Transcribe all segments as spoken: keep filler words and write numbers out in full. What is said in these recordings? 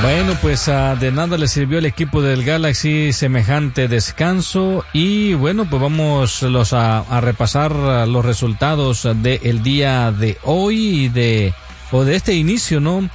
Bueno, pues uh, de nada le sirvió al equipo del Galaxy semejante descanso y bueno, pues vamos los a, a repasar los resultados del día de hoy y de o de este inicio, ¿no?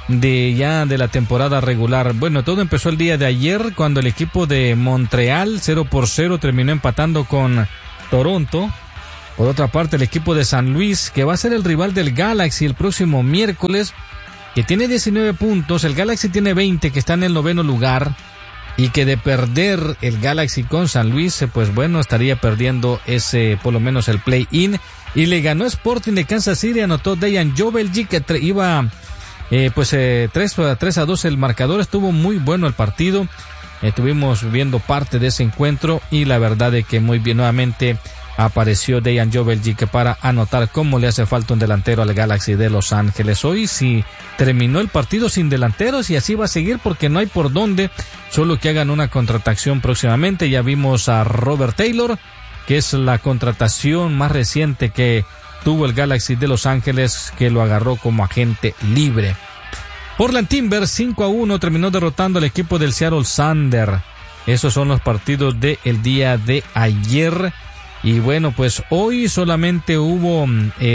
De ya de la temporada regular. Bueno, todo empezó el día de ayer cuando el equipo de Montreal cero por cero terminó empatando con Toronto. Por otra parte, el equipo de San Luis, que va a ser el rival del Galaxy el próximo miércoles, que tiene diecinueve puntos, el Galaxy tiene veinte, que está en el noveno lugar, y que de perder el Galaxy con San Luis, pues bueno, estaría perdiendo ese, por lo menos el play-in, y le ganó Sporting de Kansas City, anotó Dejan Joveljic, que tre- iba, eh, pues eh, tres a dos el marcador, estuvo muy bueno el partido, estuvimos viendo parte de ese encuentro, y la verdad es que muy bien, nuevamente apareció Dejan Joveljic para anotar cómo le hace falta un delantero al Galaxy de Los Ángeles. Hoy sí terminó el partido sin delanteros y así va a seguir porque no hay por dónde, solo que hagan una contratación próximamente. Ya vimos a Robert Taylor, que es la contratación más reciente que tuvo el Galaxy de Los Ángeles, que lo agarró como agente libre. Portland Timbers cinco a uno terminó derrotando al equipo del Seattle Sander. Esos son los partidos del día de ayer. Y bueno, pues hoy solamente hubo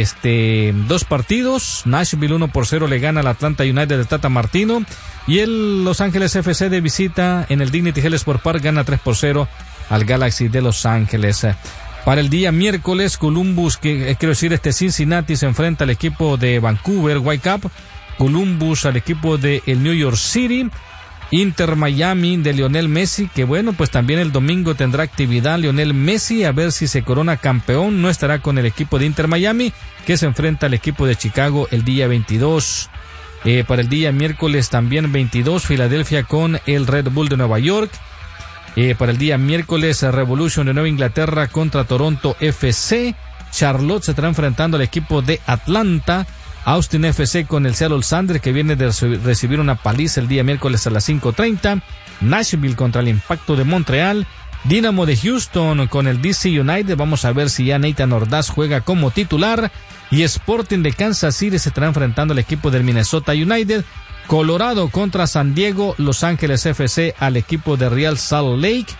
este dos partidos. Nashville uno por cero le gana al Atlanta United de Tata Martino. Y el Los Ángeles F C de visita en el Dignity Health Sport Park gana tres por cero al Galaxy de Los Ángeles. Para el día miércoles, Columbus, que quiero decir, este Cincinnati se enfrenta al equipo de Vancouver Whitecaps. Columbus al equipo de el New York City. Inter Miami de Lionel Messi, que bueno, pues también el domingo tendrá actividad Lionel Messi, a ver si se corona campeón. No estará con el equipo de Inter Miami, que se enfrenta al equipo de Chicago el día veintidós. Eh, para el día miércoles también veintidós, Filadelfia con el Red Bull de Nueva York. Eh, para el día miércoles, Revolution de Nueva Inglaterra contra Toronto F C. Charlotte se estará enfrentando al equipo de Atlanta. Austin F C con el Seattle Sander, que viene de recibir una paliza el día miércoles a las cinco treinta. Nashville contra el Impacto de Montreal. Dynamo de Houston con el D C United. Vamos a ver si ya Nathan Ordaz juega como titular. Y Sporting de Kansas City se estará enfrentando al equipo del Minnesota United. Colorado contra San Diego. Los Ángeles F C al equipo de Real Salt Lake.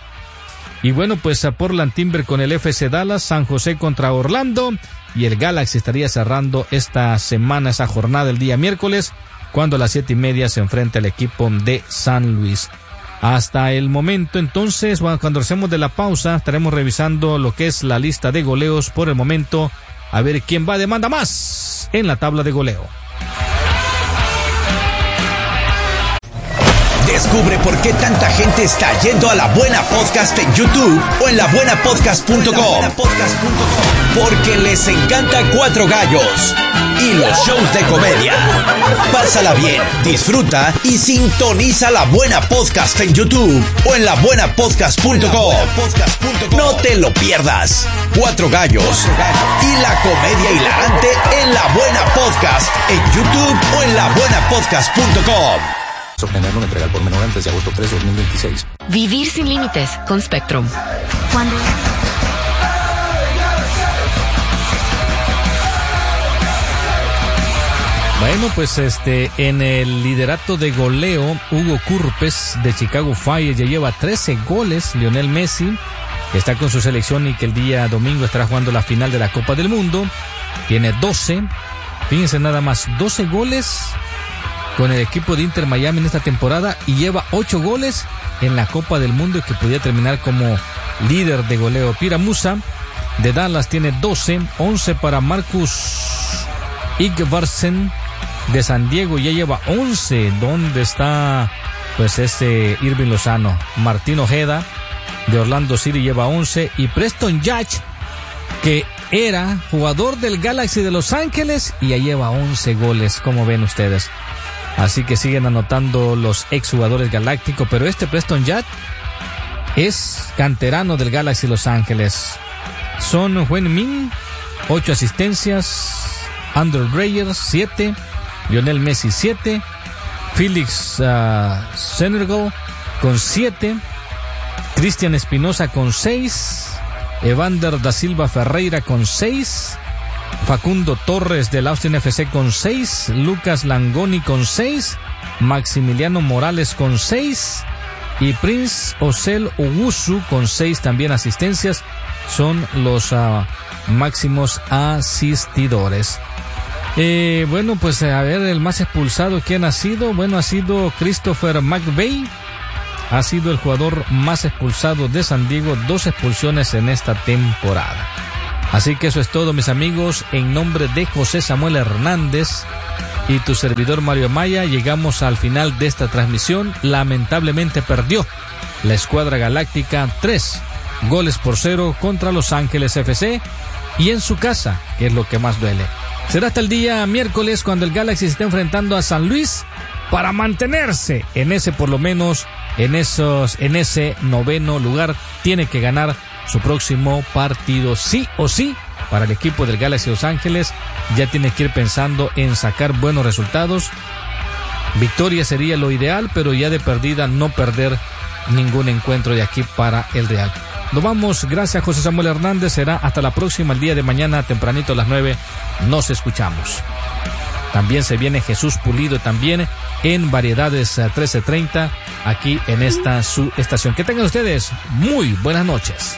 Y bueno, pues a Portland Timber con el F C Dallas. San José contra Orlando. Y el Galaxy estaría cerrando esta semana, esa jornada el día miércoles, cuando a las siete y media se enfrenta el equipo de San Luis. Hasta el momento, entonces, bueno, cuando hacemos de la pausa, estaremos revisando lo que es la lista de goleos por el momento, a ver quién va de manda más en la tabla de goleo. Descubre por qué tanta gente está yendo a La Buena Podcast en YouTube o en la buena podcast punto com. Porque les encanta Cuatro Gallos y los shows de comedia. Pásala bien, disfruta y sintoniza La Buena Podcast en YouTube o en la buena podcast punto com. No te lo pierdas. Cuatro Gallos y la comedia hilarante en La Buena Podcast en YouTube o en la buena podcast punto com. Obtener una entrega por menor antes de agosto tres de dos mil veintiséis. Vivir sin límites con Spectrum. Cuando... Bueno, pues este en el liderato de goleo, Hugo Kurpes de Chicago Fire ya lleva trece goles. Lionel Messi, que está con su selección y que el día domingo estará jugando la final de la Copa del Mundo, tiene doce. Fíjense nada más, doce goles con el equipo de Inter Miami en esta temporada y lleva ocho goles en la Copa del Mundo y que podría terminar como líder de goleo. Pira Musa de Dallas tiene doce, once para Marcus Igvarsen de San Diego, ya lleva once. ¿Dónde está pues este Irving Lozano? Martín Ojeda de Orlando City lleva once y Preston Judge, que era jugador del Galaxy de Los Ángeles y ya lleva once goles, como ven ustedes. Así que siguen anotando los exjugadores galácticos, pero este Preston Judge es canterano del Galaxy Los Ángeles. Son Heung-min, ocho asistencias, Andrew Dreyer, siete, Lionel Messi, siete, Felix uh, Senegal con siete, Cristian Espinosa con seis, Evander da Silva Ferreira con seis, Facundo Torres del Austin F C con seis, Lucas Langoni con seis, Maximiliano Morales con seis y Prince Osel Owusu con seis también asistencias. Son los uh, máximos asistidores. Eh, bueno, pues a ver, el más expulsado, ¿quién ha sido? Bueno, ha sido Christopher McVeigh. Ha sido el jugador más expulsado de San Diego, dos expulsiones en esta temporada. Así que eso es todo, mis amigos. En nombre de José Samuel Hernández y tu servidor Mario Maya, llegamos al final de esta transmisión. Lamentablemente perdió la Escuadra Galáctica tres goles por cero contra Los Ángeles F C y en su casa, que es lo que más duele. Será hasta el día miércoles cuando el Galaxy se esté enfrentando a San Luis para mantenerse en ese, por lo menos, en esos, en ese noveno lugar. Tiene que ganar su próximo partido sí o sí para el equipo del Galaxy Los Ángeles. Ya tiene que ir pensando en sacar buenos resultados. Victoria sería lo ideal, pero ya de perdida no perder ningún encuentro de aquí para el Real. Nos vamos, gracias José Samuel Hernández. Será hasta la próxima, el día de mañana tempranito a las nueve. Nos escuchamos. También se viene Jesús Pulido también en Variedades trece treinta aquí en esta su estación. Que tengan ustedes muy buenas noches.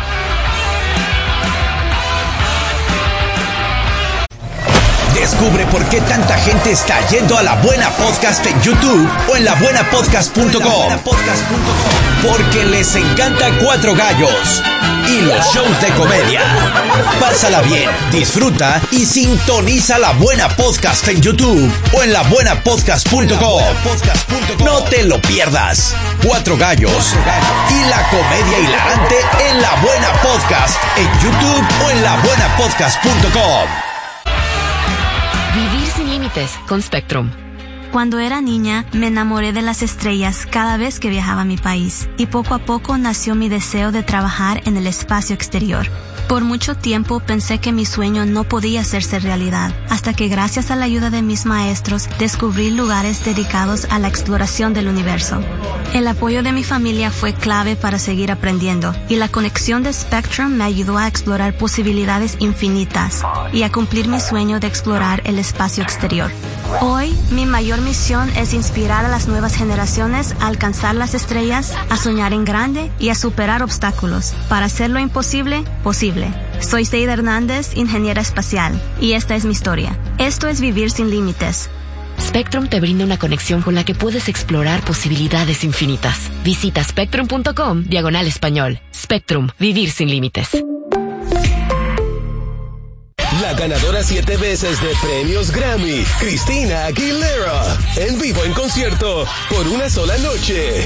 Descubre por qué tanta gente está yendo a La Buena Podcast en YouTube o en la buena podcast punto com. Porque les encanta Cuatro Gallos y los shows de comedia. Pásala bien, disfruta y sintoniza La Buena Podcast en YouTube o en la buena podcast punto com. No te lo pierdas. Cuatro Gallos y la comedia hilarante en La Buena Podcast en YouTube o en la buena podcast punto com. Vivir sin límites con Spectrum. Cuando era niña, me enamoré de las estrellas cada vez que viajaba a mi país, y poco a poco nació mi deseo de trabajar en el espacio exterior. Por mucho tiempo pensé que mi sueño no podía hacerse realidad, hasta que gracias a la ayuda de mis maestros descubrí lugares dedicados a la exploración del universo. El apoyo de mi familia fue clave para seguir aprendiendo, y la conexión de Spectrum me ayudó a explorar posibilidades infinitas y a cumplir mi sueño de explorar el espacio exterior. Hoy, mi mayor misión es inspirar a las nuevas generaciones a alcanzar las estrellas, a soñar en grande y a superar obstáculos, para hacer lo imposible, posible. Soy Seida Hernández, ingeniera espacial, y esta es mi historia. Esto es Vivir sin Límites. Spectrum te brinda una conexión con la que puedes explorar posibilidades infinitas. Visita spectrum punto com, diagonal español. Spectrum, vivir sin límites. La ganadora siete veces de premios Grammy, Christina Aguilera, en vivo en concierto por una sola noche.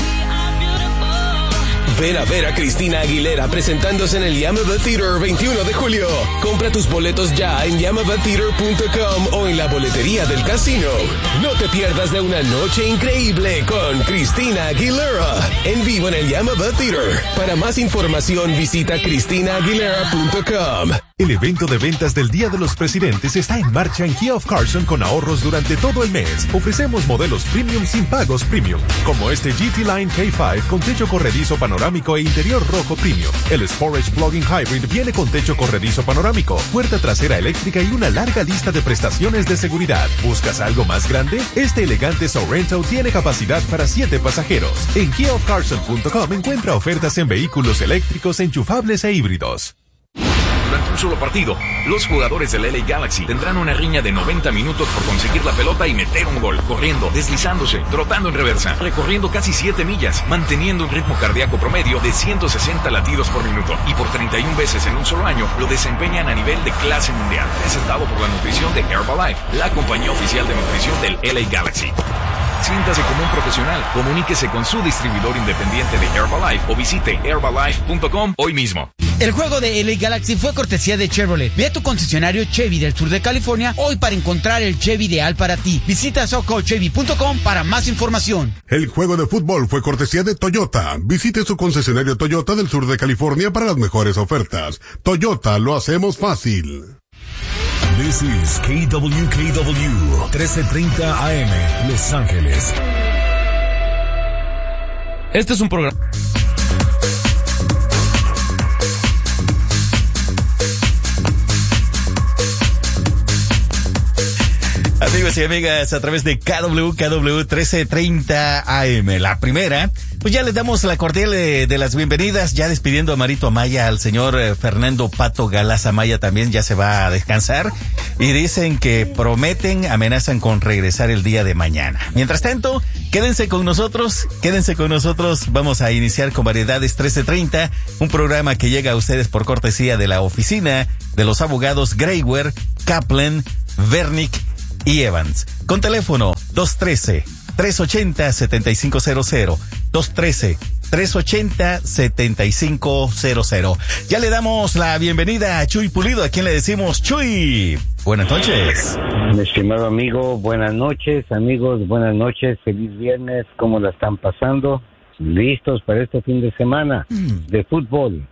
Ven a ver a Christina Aguilera presentándose en el Yamava Theater veintiuno de julio. Compra tus boletos ya en yamava theater punto com o en la boletería del casino. No te pierdas de una noche increíble con Christina Aguilera en vivo en el Yamava Theater. Para más información visita christina aguilera punto com. El evento de ventas del Día de los Presidentes está en marcha en Kia of Carson con ahorros durante todo el mes. Ofrecemos modelos premium sin pagos premium, como este G T Line K cinco con techo corredizo panorámico e interior rojo premium. El Sportage Plug-in Hybrid viene con techo corredizo panorámico, puerta trasera eléctrica y una larga lista de prestaciones de seguridad. ¿Buscas algo más grande? Este elegante Sorrento tiene capacidad para siete pasajeros. En kia of carson punto com encuentra ofertas en vehículos eléctricos, enchufables e híbridos. Durante un solo partido, los jugadores del L A Galaxy tendrán una riña de noventa minutos por conseguir la pelota y meter un gol, corriendo, deslizándose, trotando en reversa, recorriendo casi siete millas, manteniendo un ritmo cardíaco promedio de ciento sesenta latidos por minuto, y por treinta y una veces en un solo año lo desempeñan a nivel de clase mundial, presentado por la nutrición de Herbalife, la compañía oficial de nutrición del L A Galaxy. Siéntase como un profesional, comuníquese con su distribuidor independiente de Herbalife o visite herbalife punto com hoy mismo. El juego de L A Galaxy fue cortesía de Chevrolet. Ve a tu concesionario Chevy del sur de California hoy para encontrar el Chevy ideal para ti. Visita soco chevy punto com para más información. El juego de fútbol fue cortesía de Toyota. Visite su concesionario Toyota del sur de California para las mejores ofertas. Toyota, lo hacemos fácil. This is K W K W trece treinta A M, Los Ángeles. Este es un programa... amigos y amigas, a través de K W K W trece treinta A M. La primera, pues ya les damos la cordial de, de las bienvenidas, ya despidiendo a Marito Amaya, al señor eh, Fernando Pato Galaz Amaya también ya se va a descansar. Y dicen que prometen, amenazan con regresar el día de mañana. Mientras tanto, quédense con nosotros, quédense con nosotros. Vamos a iniciar con Variedades trece treinta, un programa que llega a ustedes por cortesía de la oficina de los abogados Greywer, Kaplan, Vernick y Evans. Con teléfono dos uno tres, tres ocho cero, siete cinco cero cero, dos uno tres, tres ocho cero, siete cinco cero cero. Ya le damos la bienvenida a Chuy Pulido, a quien le decimos Chuy. Buenas noches. Mi estimado amigo, buenas noches, amigos, buenas noches, feliz viernes, ¿cómo la están pasando? ¿Listos para este fin de semana mm. de fútbol?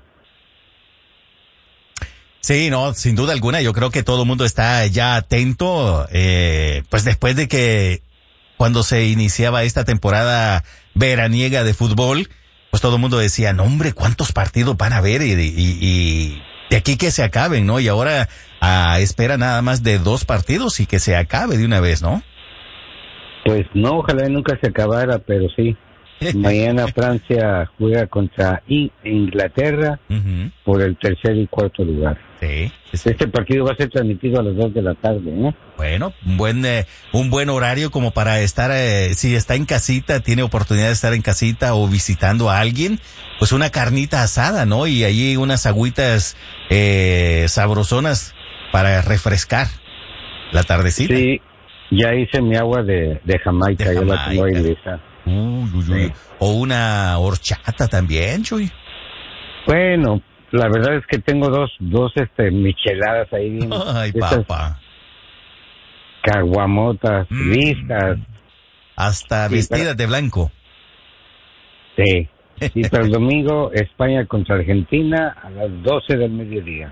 Sí, no, sin duda alguna, yo creo que todo el mundo está ya atento, eh, pues después de que cuando se iniciaba esta temporada veraniega de fútbol, pues todo el mundo decía, no hombre, ¿cuántos partidos van a haber? Y, y, y de aquí que se acaben, ¿no? Y ahora a espera nada más de dos partidos y que se acabe de una vez, ¿no? Pues no, ojalá nunca se acabara, pero sí. Mañana Francia juega contra Inglaterra uh-huh. por el tercer y cuarto lugar. Sí, sí. Este partido va a ser transmitido a las dos de la tarde, ¿eh? Bueno, un buen eh, un buen horario como para estar, eh, si está en casita, tiene oportunidad de estar en casita o visitando a alguien, pues una carnita asada, ¿no? Y allí unas agüitas eh, sabrosonas para refrescar la tardecita. Sí, ya hice mi agua de, de Jamaica, de yo Jamaica. la tengo ahí lista. Uy, uy, uy. Sí. O una horchata también, Chuy. Bueno, la verdad es que tengo dos, dos este, micheladas ahí. Bien, ay, papá. Caguamotas mm. listas. Hasta sí, vestidas pero... de blanco. Sí. Y para el domingo, España contra Argentina a las doce del mediodía.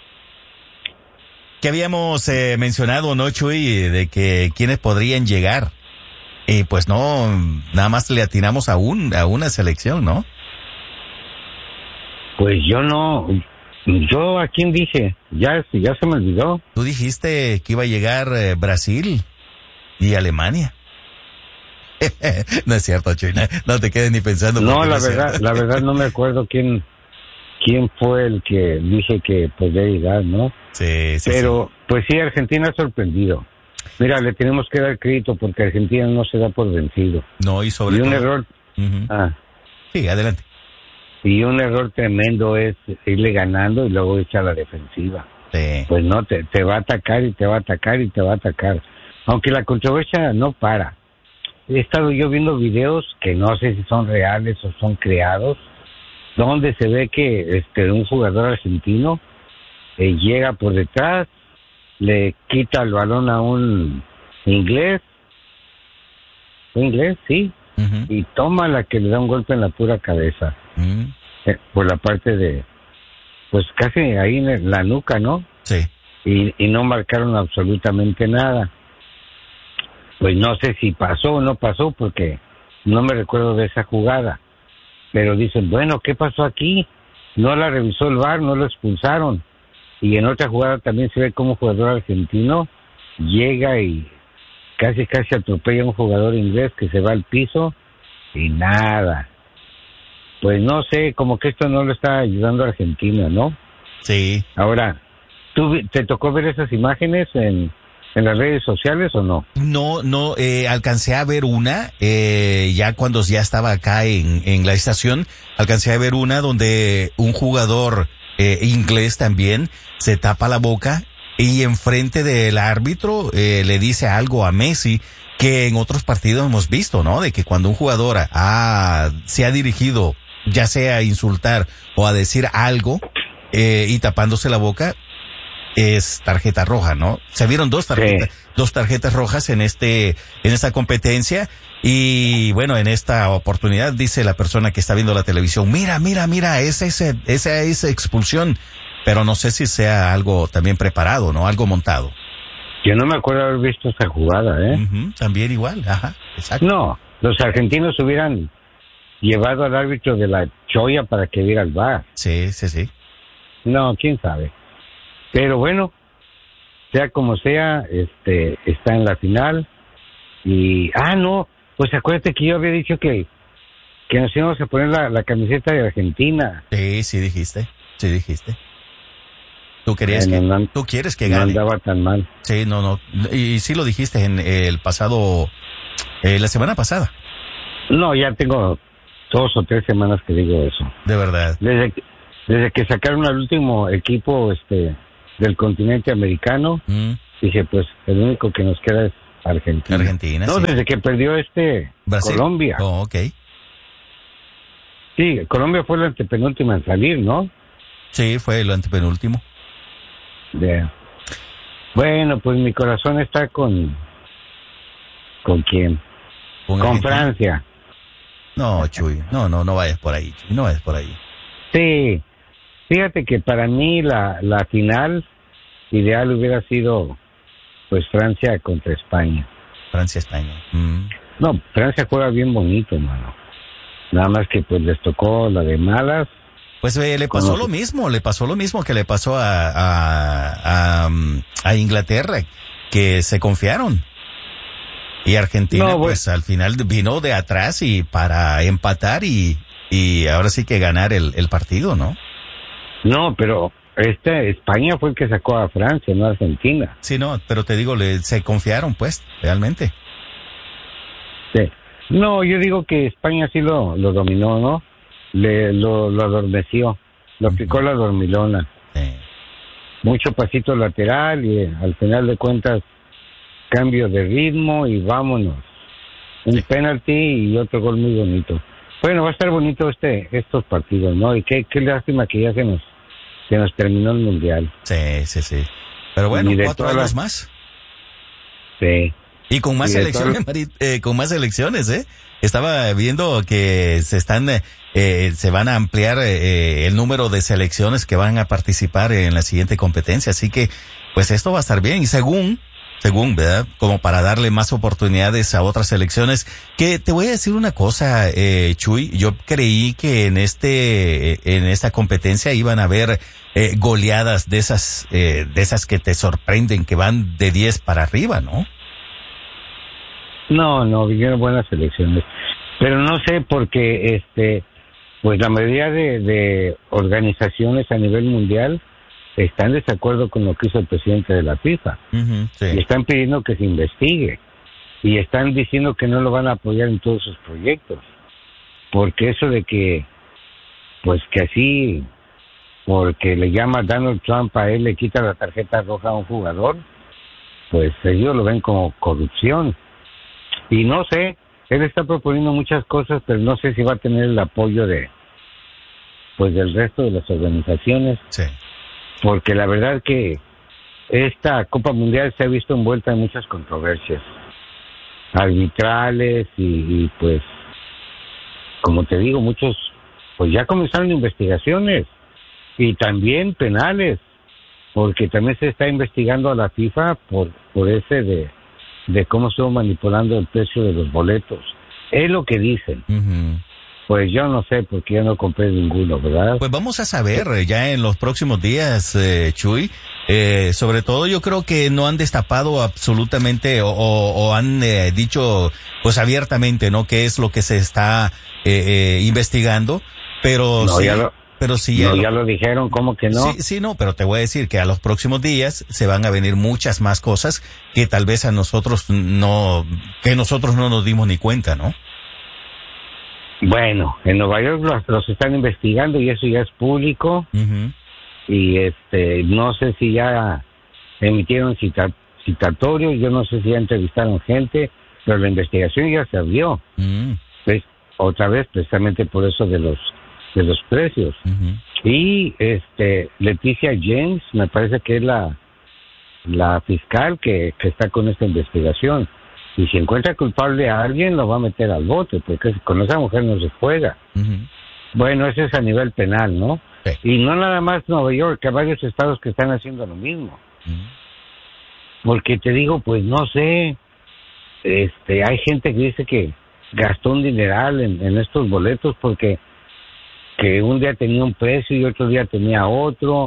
Que habíamos eh, mencionado, ¿no, Chuy? De que quienes podrían llegar. Y pues no, nada más le atinamos a un a una selección, ¿no? Pues yo no, yo a quién dije, ya, ya se me olvidó. Tú dijiste que iba a llegar eh, Brasil y Alemania. No es cierto, Chuy, no, no te quedes ni pensando. No, la no verdad, la verdad no me acuerdo quién, quién fue el que dije que podía llegar, ¿no? Sí, sí. Pero, sí. pues sí, Argentina ha sorprendido. Mira, le tenemos que dar crédito porque Argentina no se da por vencido. No, y sobre y un todo... error... Uh-huh. Ah. Sí, adelante. Y un error tremendo es irle ganando y luego echar a la defensiva. Sí. Pues no, te, te va a atacar y te va a atacar y te va a atacar. Aunque la controversia no para. He estado yo viendo videos que no sé si son reales o son creados, donde se ve que este un jugador argentino eh, llega por detrás, le quita el balón a un inglés, ¿un inglés? Sí, uh-huh. y toma la que le da un golpe en la pura cabeza, uh-huh. eh, por la parte de, pues casi ahí en la nuca, ¿no? Sí. Y, y no marcaron absolutamente nada. Pues no sé si pasó o no pasó, porque no me recuerdo de esa jugada, pero dicen, bueno, ¿qué pasó aquí? No la revisó el V A R, no lo expulsaron. Y en otra jugada también se ve como un jugador argentino llega y casi casi atropella a un jugador inglés que se va al piso y nada. Pues no sé, como que esto no lo está ayudando a Argentina, ¿no? Sí. Ahora, ¿tú te tocó ver esas imágenes en, en las redes sociales o no? No, no, eh, alcancé a ver una, eh, ya cuando ya estaba acá en, en la estación, alcancé a ver una donde un jugador Eh, inglés también se tapa la boca y enfrente del árbitro eh, le dice algo a Messi que en otros partidos hemos visto, ¿no? De que cuando un jugador ha, se ha dirigido ya sea a insultar o a decir algo eh, y tapándose la boca es tarjeta roja, ¿no? Se vieron dos tarjetas, sí. dos tarjetas rojas en este, en esta competencia. Y bueno, en esta oportunidad dice la persona que está viendo la televisión, mira, mira, mira, esa es, esa es expulsión. Pero no sé si sea algo también preparado, ¿no? Algo montado. Yo no me acuerdo haber visto esa jugada, ¿eh? Uh-huh, también igual, ajá, exacto. No, los argentinos hubieran llevado al árbitro de la cholla para que viera el V A R. Sí, sí, sí. No, quién sabe. Pero bueno, sea como sea, este, está en la final. Y, ah, no, pues acuérdate que yo había dicho que, que nos íbamos a poner la, la camiseta de Argentina. Sí, sí dijiste, sí dijiste. Tú querías Bueno, que, no, tú quieres que no gane. andaba tan mal. Sí, no, no, y, y sí lo dijiste en el pasado, eh, la semana pasada. No, ya tengo dos o tres semanas que digo eso. De verdad. Desde que, desde que sacaron al último equipo este del continente americano, mm. dije, pues el único que nos queda es Argentina. Argentina, No, sí. desde que perdió este Brasil. Colombia. Oh, ok. Sí, Colombia fue la antepenúltima en salir, ¿no? Sí, fue el antepenúltimo. Yeah. Bueno, pues mi corazón está con... ¿Con quién? Con, con Argentina. Francia. No, Chuy, no, no, no vayas por ahí, Chuy, no vayas por ahí. Sí, fíjate que para mí la, la final ideal hubiera sido pues Francia contra España. Francia-España. Mm. No, Francia juega bien bonito, mano. Nada más que pues les tocó la de malas. Pues eh, le pasó lo mismo, le pasó lo mismo que le pasó a, a, a, a Inglaterra, que se confiaron. Y Argentina, no, pues al final vino de atrás y para empatar y, y ahora sí que ganar el, el partido, ¿no? No, pero este España fue el que sacó a Francia, no a Argentina. Sí, no, pero te digo, le, se confiaron, pues, realmente. Sí. No, yo digo que España sí lo, lo dominó, ¿no? Le, lo, lo adormeció, lo aplicó uh-huh. la dormilona. Sí. Mucho pasito lateral y eh, al final de cuentas cambio de ritmo y vámonos. Un sí. penalti y otro gol muy bonito. Bueno, va a estar bonito este estos partidos, ¿no? Y qué, qué lástima que ya se nos se nos terminó el mundial. Sí, sí, sí. Pero bueno, cuatro años las... más. Sí. Y con más elecciones, todas... eh, con más elecciones, ¿eh? Estaba viendo que se están, eh, se van a ampliar eh, el número de selecciones que van a participar en la siguiente competencia. Así que, pues esto va a estar bien. Y según Según, ¿verdad? Como para darle más oportunidades a otras selecciones. Que te voy a decir una cosa, eh, Chuy. Yo creí que en este, en esta competencia iban a haber eh, goleadas de esas, eh, de esas que te sorprenden, que van de diez para arriba, ¿no? No, no, vinieron buenas selecciones. Pero no sé porque, este, pues la mayoría de, de organizaciones a nivel mundial están en desacuerdo con lo que hizo el presidente de la FIFA. Uh-huh, sí. Y están pidiendo que se investigue. Y están diciendo que no lo van a apoyar en todos sus proyectos. Porque eso de que, pues que así, porque le llama Donald Trump a él, le quita la tarjeta roja a un jugador, pues ellos lo ven como corrupción. Y no sé, él está proponiendo muchas cosas, pero no sé si va a tener el apoyo de, pues del resto de las organizaciones. Sí. Porque la verdad que esta Copa Mundial se ha visto envuelta en muchas controversias arbitrales y, y pues, como te digo, muchos, pues ya comenzaron investigaciones y también penales, porque también se está investigando a la FIFA por, por ese de, de cómo estuvo manipulando el precio de los boletos. Es lo que dicen. Uh-huh. Pues yo no sé, porque yo no compré ninguno, ¿verdad? Pues vamos a saber ya en los próximos días, eh, Chuy. Eh, sobre todo yo creo que no han destapado absolutamente o, o, o han eh, dicho pues abiertamente, ¿no? Qué es lo que se está eh, eh, investigando, pero no, sí, ya lo, pero sí ya, no, lo, ya lo dijeron, ¿cómo que no? Sí, sí, no, pero te voy a decir que a los próximos días se van a venir muchas más cosas que tal vez a nosotros no, que nosotros no nos dimos ni cuenta, ¿no? Bueno, en Nueva York los, los están investigando y eso ya es público. Uh-huh. Y este, no sé si ya emitieron cita, citatorios, yo no sé si ya entrevistaron gente, pero la investigación ya se abrió. Uh-huh. Pues, otra vez, precisamente por eso de los de los precios. Uh-huh. Y este, Leticia James, me parece que es la la fiscal que, que está con esta investigación. Y si encuentra culpable a alguien, lo va a meter al bote, porque con esa mujer no se juega. Uh-huh. Bueno, eso es a nivel penal, ¿no? Sí. Y no nada más Nueva York, que hay varios estados que están haciendo lo mismo. Uh-huh. Porque te digo, pues no sé, este, hay gente que dice que gastó un dineral en, en estos boletos porque que un día tenía un precio y otro día tenía otro,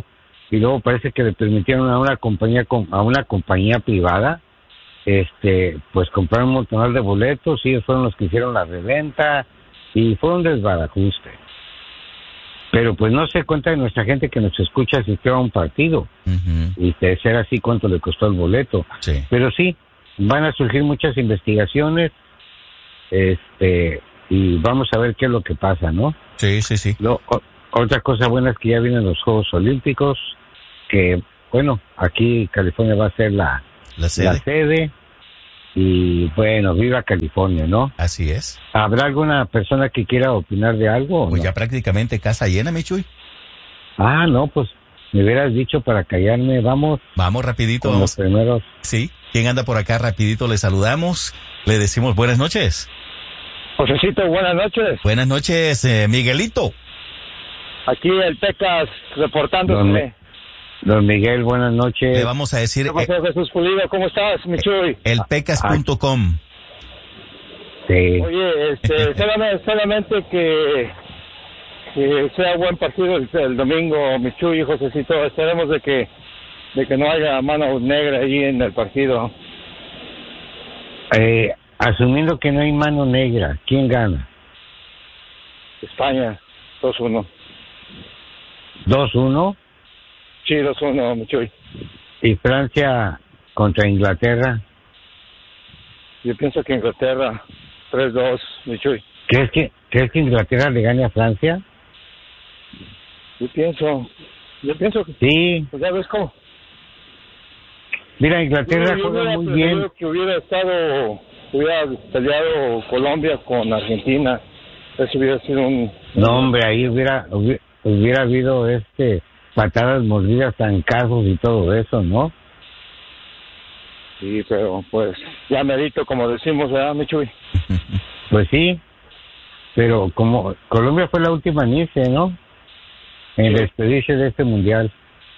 y luego parece que le permitieron a una compañía a una compañía privada este pues comprar un montón de boletos, y ellos fueron los que hicieron la reventa y fue un desbarajuste. Pero pues no se cuenta de nuestra gente que nos escucha asistir a un partido. Uh-huh. Y de ser así, cuánto le costó el boleto. Sí. Pero sí, van a surgir muchas investigaciones, este, y vamos a ver qué es lo que pasa, ¿no? Sí, sí, sí. Lo, o, otra cosa buena es que ya vienen los Juegos Olímpicos, que, bueno, aquí California va a ser la, la sede. La sede. Y bueno, viva California, ¿no? Así es. ¿Habrá alguna persona que quiera opinar de algo? Pues no? Ya prácticamente casa llena, mi Chuy. Ah, no, pues me hubieras dicho para callarme. Vamos. Vamos rapidito. Con Vamos. Los primeros. Sí. ¿Quién anda por acá? Rapidito le saludamos. Le decimos buenas noches. Josecito, buenas noches. Buenas noches, eh, Miguelito. Aquí el Pecas reportándose. Don, don Miguel, buenas noches. Le vamos a decir... ¿Qué pasó, eh, Jesús Pulido? ¿Cómo estás, mi Chuy? El pecas punto com. Sí. Oye, este, solamente, solamente que, que sea buen partido el, el domingo, mi Chuy y Josecito. Esperemos de que, de que no haya mano negra ahí en el partido. Eh, asumiendo que no hay mano negra, ¿quién gana? España, dos uno. ¿dos uno? Sí, dos uno, mi Chuy. ¿Y Francia contra Inglaterra? Yo pienso que Inglaterra, tres dos, mi Chuy. ¿Crees que, ¿Crees que Inglaterra le gane a Francia? Yo pienso, yo pienso que... Sí. Pues ya ves cómo. Mira, Inglaterra yo, yo juega hubiera muy bien. que hubiera estado, hubiera peleado Colombia con Argentina. Eso hubiera sido un... No, hombre, ahí hubiera, hubiera, hubiera habido este... patadas mordidas, zancazos y todo eso, ¿no? Sí, pero pues ya merito, como decimos, ¿verdad, mi Chuy? Pues sí, pero como Colombia fue la última en irse, ¿no? En sí. despedirse de este mundial.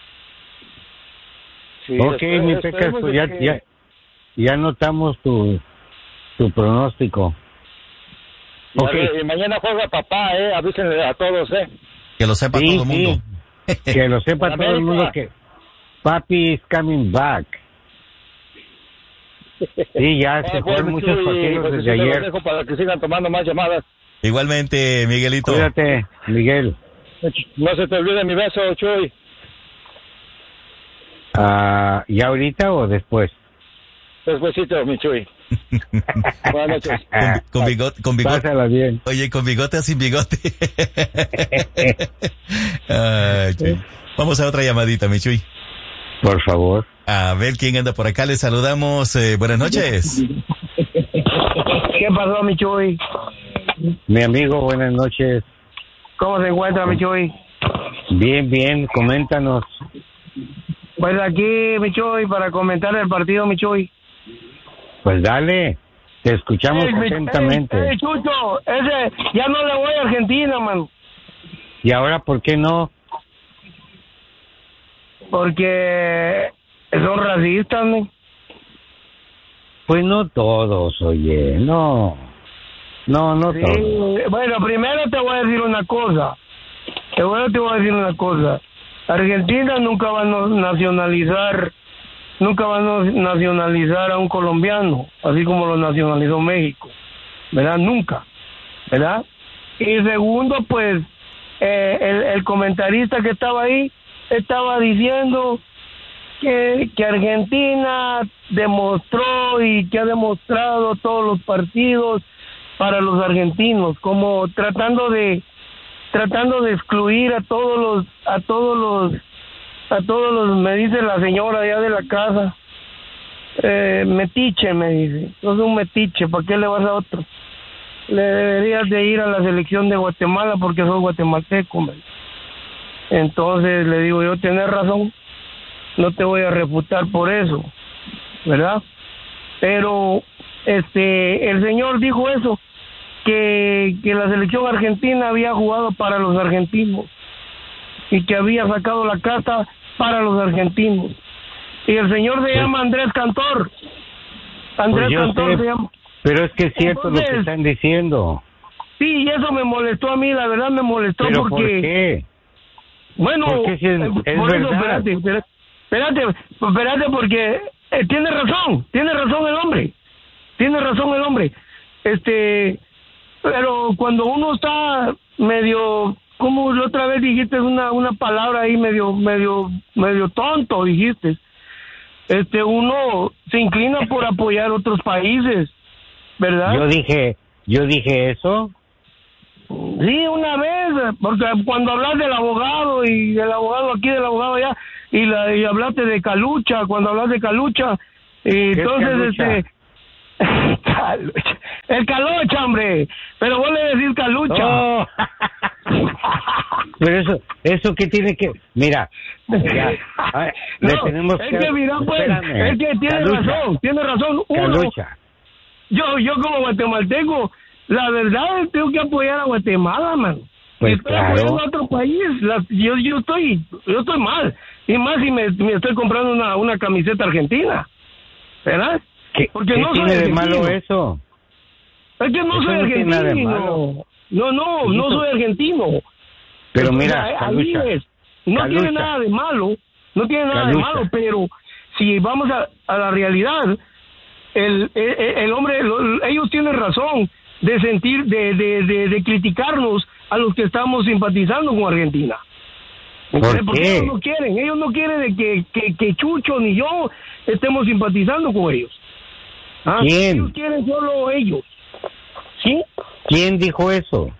Sí, ok, después, mi Pecas, pues ya, que... ya, ya notamos tu, tu pronóstico. Ya, okay. Y mañana juega papá, ¿eh? Avísenle a todos, ¿eh? Que lo sepa sí, todo el mundo. Sí. Que lo sepa todo el mundo que papi is coming back. Sí, ya se fueron muchos partidos desde ayer. Dejo para que sigan tomando más llamadas. Igualmente, Miguelito. Cuídate, Miguel. No se te olvide mi beso, Chuy. Uh, ¿Ya ahorita o después? Despuésito, mi Chuy. Buenas noches. Con, con bigote, con bigote. Pásala bien. Oye, con bigote o sin bigote. Ay, Chuy. Vamos a otra llamadita, mi Chuy. Por favor. A ver quién anda por acá. Le saludamos. Eh, buenas noches. ¿Qué pasó, mi Chuy? Mi amigo, buenas noches. ¿Cómo se encuentra, mi Chuy? Bien, bien. Coméntanos. Pues aquí, mi Chuy, para comentar el partido, mi Chuy. Pues dale, te escuchamos ey, atentamente. Ey, ey, Chucho, ese, ya no le voy a Argentina, man. ¿Y ahora por qué no? Porque son racistas, ¿no? Pues no todos, oye, no. No, no sí, todos. Bueno, primero te voy a decir una cosa. Primero te voy a decir una cosa. Argentina nunca va a nacionalizar... Nunca van a nacionalizar a un colombiano, así como lo nacionalizó México, ¿verdad? Nunca, ¿verdad? Y segundo, pues, eh, el, el comentarista que estaba ahí estaba diciendo que, que Argentina demostró y que ha demostrado todos los partidos para los argentinos, como tratando de tratando de excluir a todos los a todos los a todos los, me dice la señora allá de la casa, eh, metiche, me dice, no es un metiche, ¿para qué le vas a otro? Le deberías de ir a la selección de Guatemala porque sos guatemalteco, me dice. Entonces le digo yo, tenés razón, no te voy a refutar por eso, ¿verdad? Pero este el señor dijo eso, que, que la selección argentina había jugado para los argentinos y que había sacado la carta para los argentinos. Y el señor se sí. llama Andrés Cantor. Andrés pues Cantor sé, se llama. Pero es que es cierto Entonces, lo que están diciendo. Sí, y eso me molestó a mí, la verdad me molestó ¿Pero porque... ¿por qué? Bueno, Porque si es, eh, es por eso, verdad. espérate, espérate, espérate, espérate, porque eh, tiene razón, tiene razón el hombre, tiene razón el hombre. Este, pero cuando uno está medio, como la otra vez dijiste una una palabra ahí medio medio medio tonto dijiste, este, uno se inclina por apoyar otros países, ¿verdad? Yo dije, yo dije eso. Sí, una vez, porque cuando hablas del abogado y del abogado aquí, del abogado allá, y, la, y hablaste de Calucha, cuando hablas de Calucha, y entonces, Calucha? este... Calucha. El Calocha, hombre, pero vos le decís Calucha. Oh. Pero eso, eso que tiene que, mira, ya, ay, le No, tenemos es que mira, pues, espérame. es que tiene Calucha. razón, tiene razón. Uno, Calucha. yo, yo como guatemalteco, la verdad tengo que apoyar a Guatemala, man. Pues estoy claro. apoyando a otro país, la- yo, yo estoy, yo estoy mal, y más si me, me estoy comprando una, una camiseta argentina, ¿verdad? ¿Qué, Porque qué no soy tiene de argentino. malo eso? Es que no Eso soy no tiene nada de argentino. malo. No, no, ¿Y no eso? soy argentino. Pero O sea, mira, ahí Calucha, es. No Calucha. tiene nada de malo, no tiene nada Calucha. de malo, pero si vamos a, a la realidad, el, el, el hombre, lo- ellos tienen razón de sentir, de, de, de, de criticarnos a los que estamos simpatizando con Argentina. ¿Por Porque qué? ellos no quieren, ellos no quieren de que, que, que Chucho ni yo estemos simpatizando con ellos. ¿Ah? ¿Quién? Ellos quieren solo ellos. ¿Sí? ¿Quién dijo eso?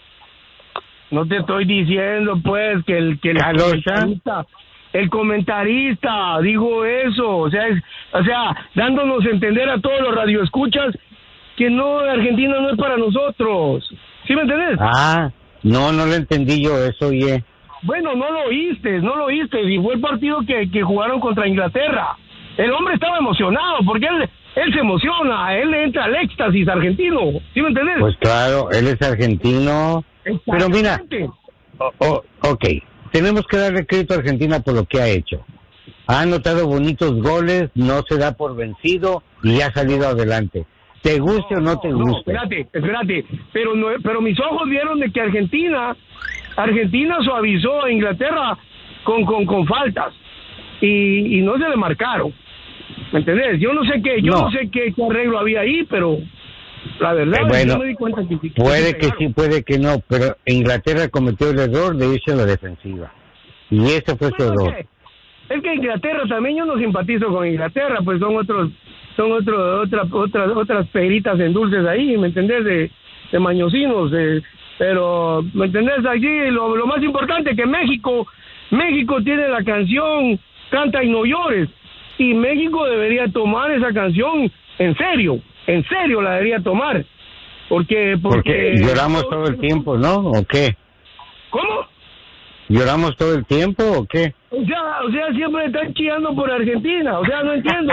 No te estoy diciendo, pues, que el que el ¿Calocha? comentarista, el comentarista dijo eso, o sea, es- o sea, dándonos a entender a todos los radioescuchas que no, Argentina no es para nosotros. ¿Sí me entendés? Ah, no, no lo entendí yo eso, oye. Bueno, no lo oíste, no lo oíste, y fue el partido que, que jugaron contra Inglaterra. El hombre estaba emocionado, porque él, él se emociona, él le entra al éxtasis argentino, ¿sí me entendés? Pues claro, él es argentino. Pero mira, Exactamente. oh, oh, ok, tenemos que darle crédito a Argentina por lo que ha hecho. Ha anotado bonitos goles, no se da por vencido y ha salido adelante. ¿Te guste o no te No, guste? espérate, espérate, pero no, pero mis ojos vieron de que Argentina, Argentina suavizó a Inglaterra con, con, con faltas y, y no se le marcaron, ¿me entendés? Yo no sé qué, yo no, No. sé qué, qué arreglo había ahí, pero la verdad Eh, bueno, yo me di cuenta que sí, Puede sí que pegaron. sí, puede que no, pero Inglaterra cometió el error de irse a la defensiva. Y ese fue su Bueno, error. es que, es que Inglaterra también, yo no simpatizo con Inglaterra, pues son otros, son otro, otra, otras, otras peritas en dulces ahí, ¿me entendés? De, de mañosinos, de, pero, ¿me entendés? Allí lo, lo más importante que México, México tiene la canción Canta y no llores, y México debería tomar esa canción en serio, en serio la debería tomar, porque, porque, Porque lloramos todo el tiempo, ¿no? ¿O qué? ¿Cómo? ¿Lloramos todo el tiempo o qué? O sea, o sea, siempre están chillando por Argentina, o sea, no entiendo.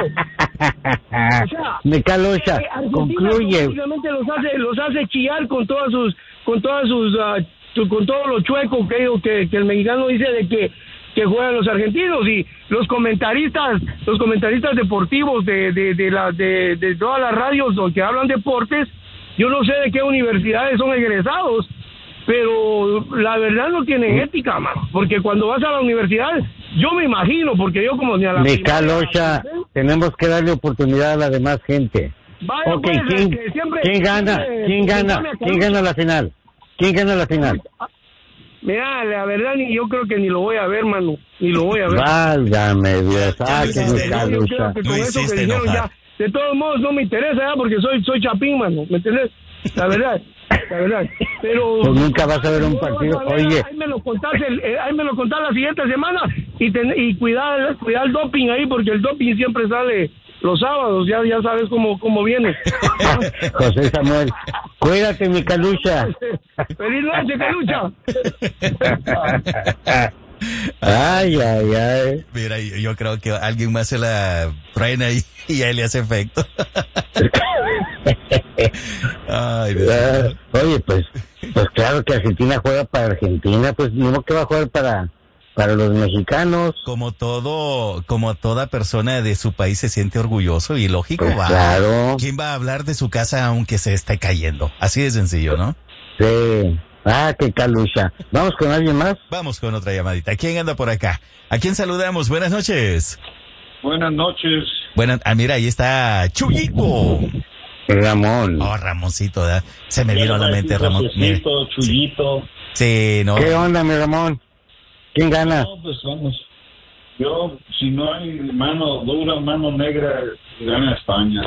O sea, Me Calocha, eh, Argentina concluye. automáticamente los hace, los hace chillar con todas sus, con todas sus, ah, su- con todo lo chueco que, que, que el mexicano dice de que, que juegan los argentinos, y los comentaristas, los comentaristas deportivos de, de, de la, de, de todas las radios donde hablan deportes, yo no sé de qué universidades son egresados, pero la verdad no tienen ética, mano, porque cuando vas a la universidad, yo me imagino, porque yo como ni a la Me primaria- Calocha, tenemos que darle oportunidad a la demás gente. Vaya, Ok, pues, ¿quién, que siempre- ¿quién gana? siempre- ¿Quién gana? siempre me ¿Quién gana la final? ¿Quién gana la final? Mira, la verdad, ni yo creo que ni lo voy a ver, mano, ni lo voy a ver. Válgame Dios, ah, que Yo me creo Calocha. que con eso que dijeron ya, de todos modos no me interesa ya, porque soy soy chapín, mano, ¿me entiendes? La verdad, la verdad. Pero Pues nunca vas a ver un partido. Vas a ver, Oye, ahí me lo contás, el, eh, ahí me lo contás la siguiente semana, y ten- y cuidar cuidar el doping ahí, porque el doping siempre sale los sábados, ya ya sabes cómo cómo viene. José Samuel, cuídate, mi Calucha. Feliz noche, Calucha. Ay, ay, ay. Mira, yo, yo creo que alguien más se la truena y, y ahí le hace efecto. Ay, Dios Ah, mío. Oye, pues, pues claro que Argentina juega para Argentina, pues no que va a jugar para, para los mexicanos. Como todo, como toda persona de su país se siente orgulloso y lógico, Pues va. claro. ¿Quién va a hablar de su casa aunque se esté cayendo? Así de sencillo, ¿no? Sí. Ah, qué calucha. ¿Vamos con alguien más? Vamos con otra llamadita. ¿Quién anda por acá? ¿A quién saludamos? Buenas noches. Buenas noches. Buenas, ah, mira, ahí está Chuyito. Ramón. Oh, Ramoncito, ¿verdad? Se me vino a la mente, Ramón. Chuyito, Chuyito. Sí, no. ¿Qué onda, mi Ramón? ¿Quién gana? No, pues vamos. Yo, si no hay mano dura, mano negra, gana España.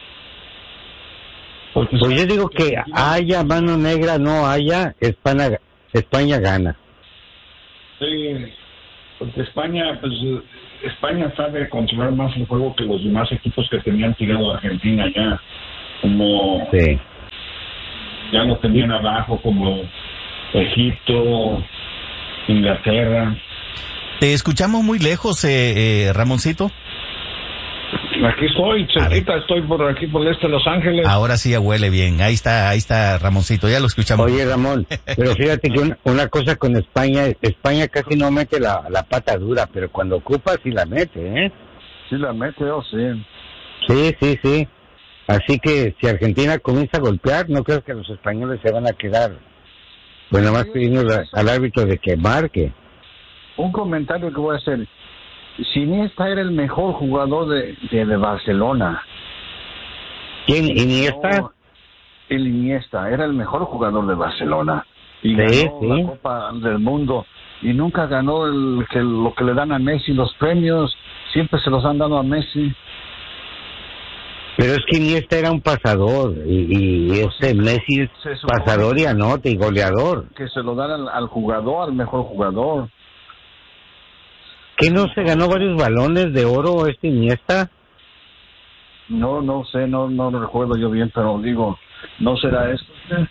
Porque pues yo digo que haya mano negra, no haya, España, España gana. Sí, porque España, pues España sabe controlar más el juego que los demás equipos que tenían tirado a Argentina ya, como sí. ya lo tenían abajo, como Egipto, Inglaterra. Te escuchamos muy lejos, eh, eh, Ramoncito. Aquí estoy, cerquita, estoy por aquí, por el este de Los Ángeles. Ahora sí ya huele bien. Ahí está, ahí está Ramoncito, ya lo escuchamos. Oye, Ramón, pero fíjate que una, una cosa con España, España casi no mete la, la pata dura, pero cuando ocupa sí la mete, ¿eh? Sí la mete, oh, sí. Sí, sí, sí. Así que si Argentina comienza a golpear, no creo que los españoles se van a quedar. Pues nada más pidiendo al árbitro de que marque. Un comentario que voy a hacer. Iniesta era el mejor jugador de, de, de Barcelona. ¿Quién? ¿Iniesta? No, el Iniesta era el mejor jugador de Barcelona. Y sí, ganó sí. la Copa del Mundo. Y nunca ganó el, que, lo que le dan a Messi, los premios. Siempre se los han dado a Messi. Pero es que Iniesta era un pasador. Y, y este Messi es pasador y anote y goleador. Que se lo dan al, al jugador, al mejor jugador. ¿Qué no se ganó varios balones de oro este Iniesta? No, no sé, no no lo recuerdo yo bien, pero digo, ¿no será esto? ¿Sí?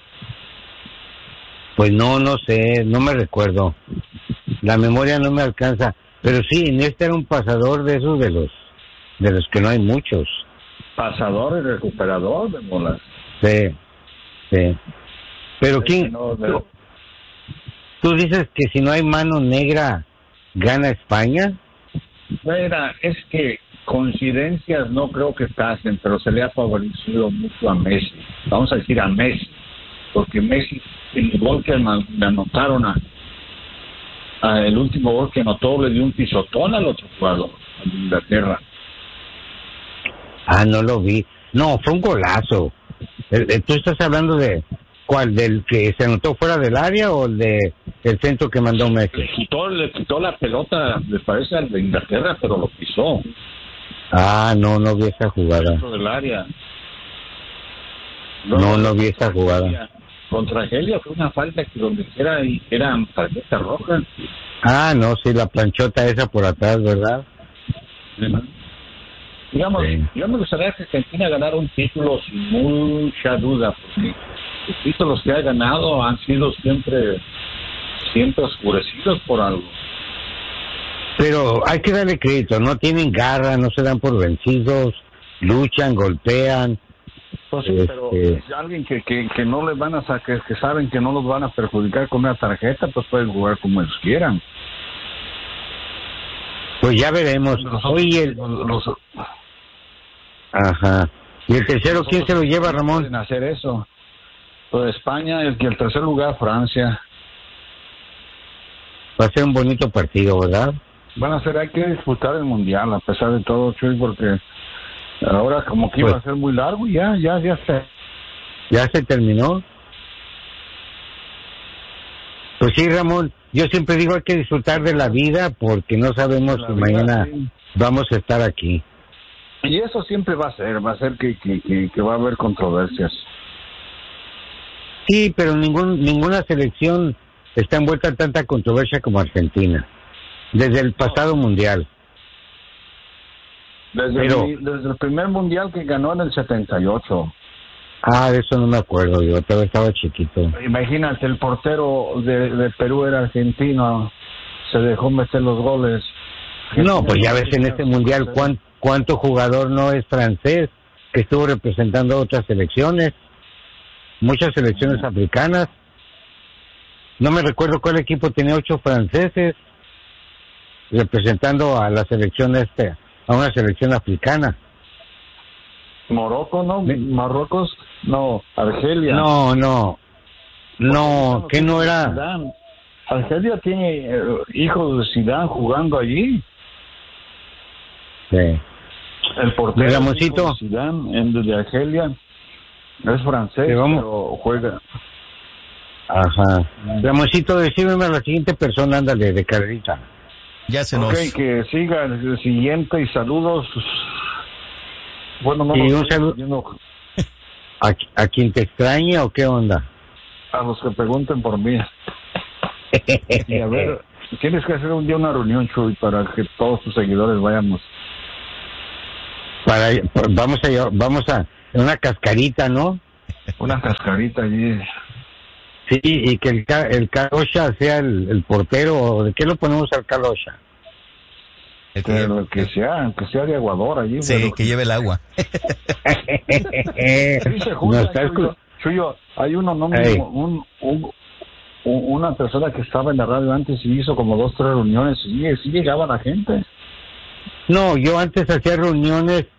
Pues no, no sé, no me recuerdo. La memoria no me alcanza. Pero sí, Iniesta era un pasador de esos de los, de los que no hay muchos. Pasador y recuperador de bolas. Sí, sí. Pero sí, ¿quién? No, pero... ¿Tú dices que si no hay mano negra gana España? Mira, es que coincidencias no creo que pasen, pero se le ha favorecido mucho a Messi. Vamos a decir a Messi, porque Messi, el gol que le anotaron a, a el último gol que anotó, le dio un pisotón al otro jugador, a Inglaterra. Ah, no lo vi. No, fue un golazo. ¿Tú estás hablando de cuál? ¿Del que se anotó fuera del área o el de el centro que mandó Messi? Le quitó, le quitó la pelota, me parece, al de Inglaterra, pero lo pisó. Ah, no, no vi esa jugada. Dentro del área. No, no, no vi esa jugada. Contra Argelia fue una falta que donde era, era tarjeta roja. Ah, no, sí, la planchota esa por atrás, ¿verdad? Sí, ¿no? Digamos, sí. Yo me gustaría que Argentina ganara un título sin mucha duda, porque los títulos que ha ganado han sido siempre siempre oscurecidos por algo. Pero hay que darle crédito, no tienen garra, no se dan por vencidos, luchan, golpean. Pues sí, este... pero si alguien que, que, que no les van a sacar, que saben que no los van a perjudicar con una tarjeta, pues pueden jugar como ellos quieran. Pues ya veremos. Los, Oye, el... los, los... Ajá. ¿Y el tercero quién se lo lleva, Ramón? Pueden hacer eso. Pues España, el que el tercer lugar, Francia. Va a ser un bonito partido, ¿verdad? Van a ser, hay que disputar el mundial, a pesar de todo, Chuy, porque ahora como que pues, iba a ser muy largo y ya, ya, ya se... ¿Ya se terminó? Pues sí, Ramón, yo siempre digo hay que disfrutar de la vida porque no sabemos si mañana sí. Vamos a estar aquí. Y eso siempre va a ser, va a ser que, que, que, que va a haber controversias. Sí, pero ningún ninguna selección está envuelta en tanta controversia como Argentina, desde el pasado mundial. Desde, pero, el, desde el primer mundial que ganó en el setenta y ocho. Ah, de eso no me acuerdo, yo todavía estaba chiquito. Imagínate, el portero de, de Perú era argentino, se dejó meter los goles. No, pues ya ves en este mundial cuánto, cuánto jugador no es francés que estuvo representando a otras selecciones, muchas selecciones uh-huh. africanas. No me recuerdo cuál equipo tenía ocho franceses representando a la selección este, a una selección africana. Morocco, ¿no? Marruecos, no, Argelia. No, no. No, que no era... Zidane. Argelia tiene eh, hijos de Zidane jugando allí. Sí. El portero Ramoncito. de Zidane, en de Argelia, es francés, pero juega. Ajá. Ramoncito, decídeme a la siguiente persona, ándale, de carrerita. Ya se Ok, nos... que siga el siguiente y saludos. Bueno, no Y lo un estoy saludo. diciendo ¿A, ¿A quien te extraña o qué onda? a los que pregunten por mí. Y a ver, tienes que hacer un día una reunión, Chuy, para que todos tus seguidores vayamos. Para, vamos a llevar- vamos a una cascarita, ¿no? Una cascarita allí. Sí, y que el, ca- el Calosha sea el, el portero, ¿o ¿de qué lo ponemos al Calosha? Pero que sea, que sea de aguador allí. Sí, pero- que lleve el agua. Sí, se junta, No, está Chuyo. escu- Chuyo, hay uno, no, Ey. un, un, un- una persona que estaba en la radio antes y hizo como dos, tres reuniones y sí, sí llegaba la gente. No, yo antes hacía reuniones